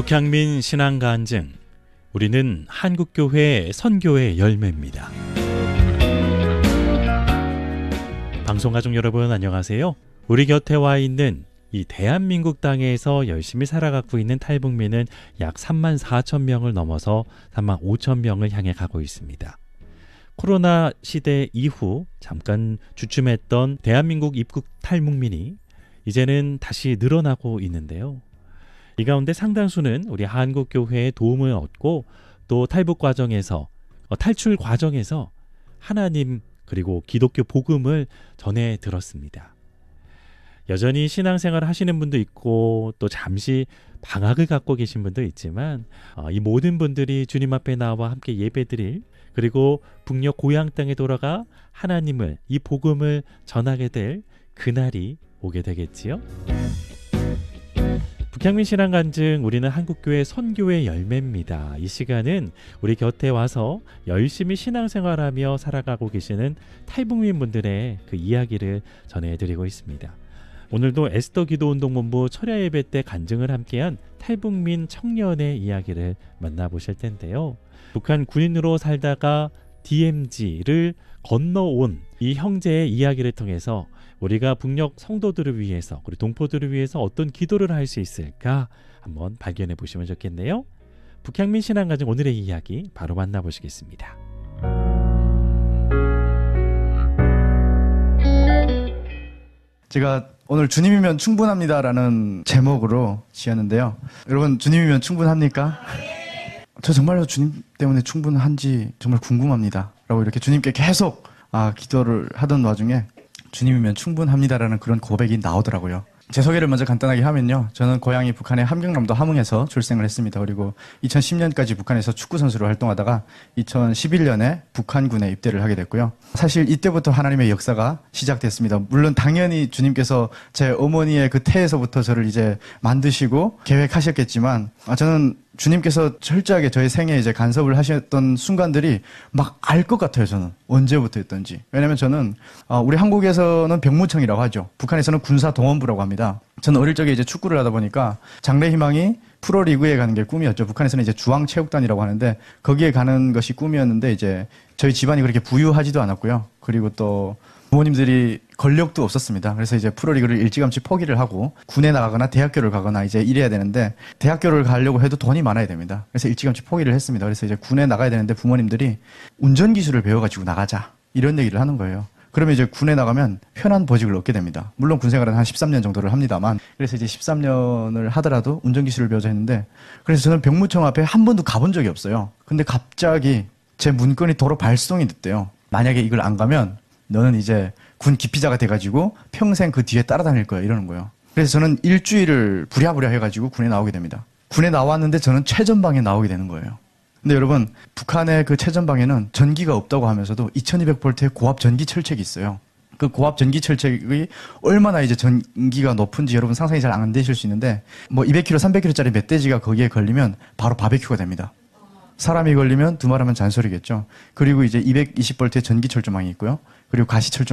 북향민 신앙 간증. 우리는 한국교회 선교의 열매입니다. 방송가족 여러분 안녕하세요. 우리 곁에 와 있는 이 대한민국 땅에서 열심히 살아가고 있는 탈북민은 약 3만 4천 명을 넘어서 3만 5천 명을 향해 가고 있습니다. 코로나 시대 이후 잠깐 주춤했던 대한민국 입국 탈북민이 이제는 다시 늘어나고 있는데요. 이 가운데 상당수는 우리 한국교회의 도움을 얻고 또 탈북 과정에서 탈출 과정에서 하나님 그리고 기독교 복음을 전해 들었습니다. 여전히 신앙생활을 하시는 분도 있고 또 잠시 방학을 갖고 계신 분도 있지만 이 모든 분들이 주님 앞에 나와 함께 예배드릴 그리고 북녘 고향 땅에 돌아가 하나님을 이 복음을 전하게 될 그날이 오게 되겠지요. 북향민 신앙 간증 우리는 한국교회 선교의 열매입니다. 이 시간은 우리 곁에 와서 열심히 신앙생활하며 살아가고 계시는 탈북민 분들의 그 이야기를 전해드리고 있습니다. 오늘도 에스더 기도운동본부 철야 예배 때 간증을 함께한 탈북민 청년의 이야기를 만나보실 텐데요. 북한 군인으로 살다가 DMZ를 건너온 이 형제의 이야기를 통해서 우리가 북녘 성도들을 위해서 그리고 동포들을 위해서 어떤 기도를 할 수 있을까 한번 발견해 보시면 좋겠네요. 북향민 신앙 간증 오늘의 이야기 바로 만나보시겠습니다. 제가 오늘 주님이면 충분합니다라는 제목으로 지었는데요. 여러분 주님이면 충분합니까? 저 정말로 주님 때문에 충분한지 정말 궁금합니다. 라고 이렇게 주님께 계속 기도를 하던 와중에 주님이면 충분합니다라는 그런 고백이 나오더라고요. 제 소개를 먼저 간단하게 하면요. 저는 고향이 북한의 함경남도 함흥에서 출생을 했습니다. 그리고 2010년까지 북한에서 축구선수로 활동하다가 2011년에 북한군에 입대를 하게 됐고요. 사실 이때부터 하나님의 역사가 시작됐습니다. 물론 당연히 주님께서 제 어머니의 그 태에서부터 저를 이제 만드시고 계획하셨겠지만 저는 주님께서 철저하게 저의 생에 이제 간섭을 하셨던 순간들이 막 알 것 같아요, 저는. 언제부터였던지. 왜냐면 저는, 우리 한국에서는 병무청이라고 하죠. 북한에서는 군사동원부라고 합니다. 저는 어릴 적에 이제 축구를 하다 보니까 장래희망이 프로리그에 가는 게 꿈이었죠. 북한에서는 이제 주황체육단이라고 하는데 거기에 가는 것이 꿈이었는데 이제 저희 집안이 그렇게 부유하지도 않았고요. 그리고 또 부모님들이 권력도 없었습니다. 그래서 이제 프로리그를 일찌감치 포기를 하고 군에 나가거나 대학교를 가거나 이제 이래야 되는데 대학교를 가려고 해도 돈이 많아야 됩니다. 그래서 일찌감치 포기를 했습니다. 그래서 이제 군에 나가야 되는데 부모님들이 운전기술을 배워가지고 나가자 이런 얘기를 하는 거예요. 그러면 이제 군에 나가면 편한 보직을 얻게 됩니다. 물론 군생활은 한 13년 정도를 합니다만 그래서 이제 13년을 하더라도 운전기술을 배워자 했는데 그래서 저는 병무청 앞에 한 번도 가본 적이 없어요. 근데 갑자기 제 문건이 도로 발송이 됐대요. 만약에 이걸 안 가면 너는 이제 군 기피자가 돼가지고 평생 그 뒤에 따라다닐 거야 이러는 거예요. 그래서 저는 일주일을 부랴부랴 해가지고 군에 나오게 됩니다. 군에 나왔는데 저는 최전방에 나오게 되는 거예요. 근데 여러분 북한의 그 최전방에는 전기가 없다고 하면서도 2200V의 고압 전기 철책이 있어요. 그 고압 전기 철책이 얼마나 이제 전기가 높은지 여러분 상상이 잘 안 되실 수 있는데 뭐 200kg, 300kg짜리 멧돼지가 거기에 걸리면 바로 바베큐가 됩니다. 사람이 걸리면 두말하면 잔소리겠죠. 그리고 이제 220V의 전기 철조망이 있고요. 그리고 가시 철조망